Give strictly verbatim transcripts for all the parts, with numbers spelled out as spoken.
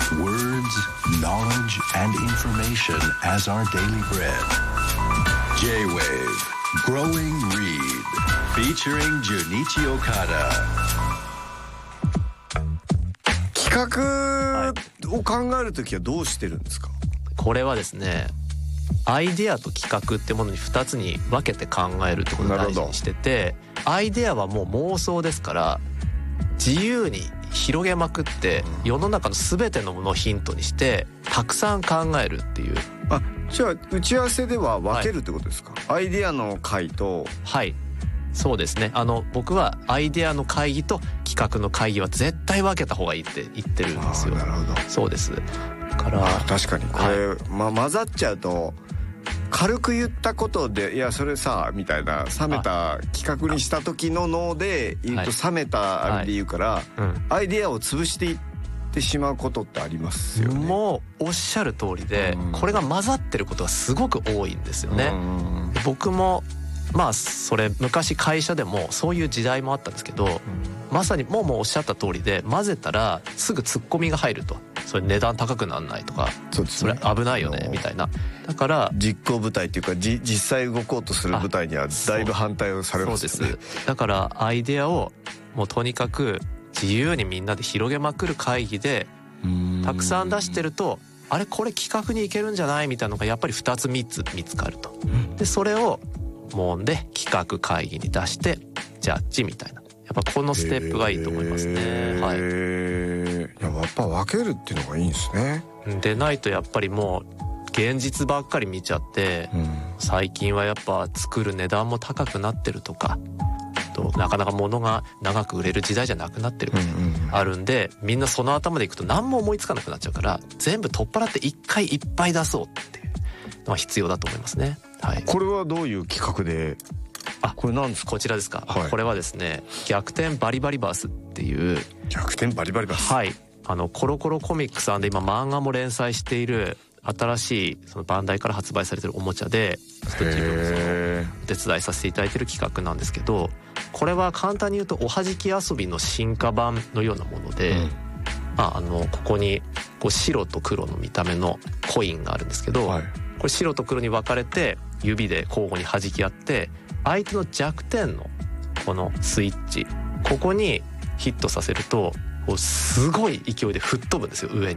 With words, knowledge, and information as our daily bread. J-Wave Growing Reed featuring Junichi Okada. 企画を考えるときはどうしてるんですか？ これはですね、アイデアと企画ってものにふたつに分けて考えるってことを大事にしてて、アイデアはもう妄想ですから自由に広げまくって世の中の全てのものをヒントにしてたくさん考えるっていう。 あ、じゃあ打ち合わせでは分けるってことですか？はい、アイデアの会と。 はい、そうですね。あの僕はアイデアの会議と企画の会議は絶対分けた方がいいって言ってるんですよ。 なるほど。 そうです。だから確かにこれ、 はい、 まあ、混ざっちゃうと軽く言ったことでいやそれさみたいな冷めた企画にした時の脳で言うと冷めたあれで言うから、はいはい、うん、アイデアを潰していってしまうことってありますよね。 もうおっしゃる通りで、うん、これが混ざってることがすごく多いんですよね。うん、僕もまあそれ昔会社でもそういう時代もあったんですけど、うん、まさにもうもうおっしゃった通りで混ぜたらすぐツッコミが入ると。それ値段高くならないとか、そうですね、それ危ないよねみたいな。だから実行部隊っていうかじ実際動こうとする部隊にはだいぶ反対をされますよね。 そうです。だからアイデアをもうとにかく自由にみんなで広げまくる会議でたくさん出してると、あれこれ企画にいけるんじゃないみたいなのがやっぱりふたつみっつ見つかると。でそれをもんで企画会議に出してジャッジみたいな。やっぱこのステップがいいと思いますね。はい。 やっぱ分けるっていうのがいいんですね。 でないとやっぱりもう現実ばっかり見ちゃって、うん、最近はやっぱ作る値段も高くなってるとか、となかなか物が長く売れる時代じゃなくなってることがあるんで、みんなその頭でいくと何も思いつかなくなっちゃうから全部取っ払って一回いっぱい出そうっていうのは必要だと思いますね。はい。 これはどういう企画で？あ、これなんですか？ こちらですか、 はい、 これはですね、逆転バリバリバースっていう。 逆転バリバリバース。 はい。あのコロコロコミックさんで今漫画も連載している新しいそのバンダイから発売されてるおもちゃで、ちょっと自分その手伝いさせていただいてる企画なんですけど、これは簡単に言うとおはじき遊びの進化版のようなもので、うん、まあ、あのここにこう白と黒の見た目のコインがあるんですけど、はい、これ白と黒に分かれて指で交互に弾き合って相手の弱点のこのスイッチ、ここにヒットさせるとこうすごい勢いで吹っ飛ぶんですよ、上に。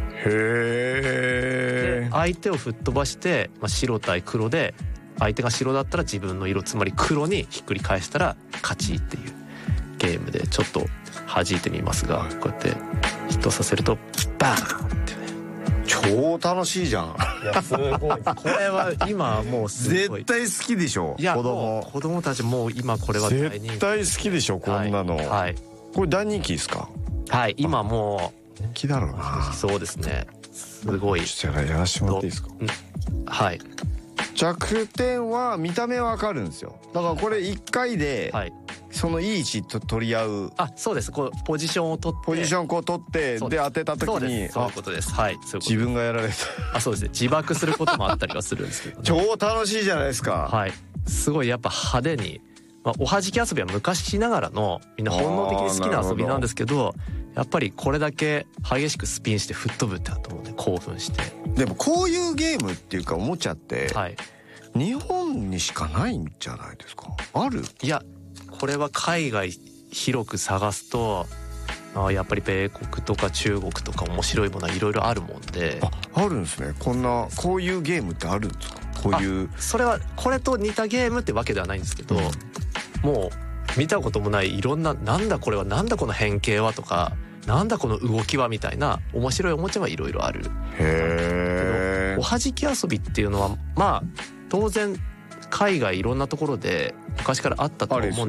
へー。 相手を吹っ飛ばして、まあ、白対黒で相手が白だったら自分の色、つまり黒にひっくり返したら勝ちっていうゲームで、ちょっと弾いてみますが、こうやってヒットさせるとバーンってね。 超楽しいじゃん。 いやすごい。これは今もうすごい絶対好きでしょ。 いや子供子供たちもう今これは大人気。 絶対好きでしょこんなの。はい、はい、これ大人気ですか？ はい、今もう人気だろうな。 そうですね、すごい。 じゃあやらしてもらっていいですか？ はい。 弱点は見た目わかるんですよ。だからこれいっかいでそのいい位置と取り合う。 あ、そうです。こうポジションを取ってポジションこう取ってで当てた時に、 そういうことです。はい。そういうこと。 自分がやられた。 あ、そうですね。自爆することもあったりはするんですけど、ね、 超楽しいじゃないですか。 はい。すごいやっぱ派手に、まあ、おはじき遊びは昔ながらのみんな本能的に好きな遊びなんですけど、やっぱりこれだけ激しくスピンして吹っ飛ぶってなと思うね、興奮して。 でもこういうゲームっていうかおもちゃって、 はい、 日本にしかないんじゃないですか？ある？ いや、これは海外広く探すと、あ、やっぱり米国とか中国とか面白いものはいろいろあるもんで。 あ、あるんですね。こんなこういうゲームってあるんですか？こういう。 それはこれと似たゲームってわけではないんですけど、うん、もう見たこともないいろんな、なんだこれは、なんだこの変形はとか、なんだこの動きはみたいな面白いおもちゃはいろいろある。 へー。 おはじき遊びっていうのはまあ当然海外いろんなところで昔からあったと思うんです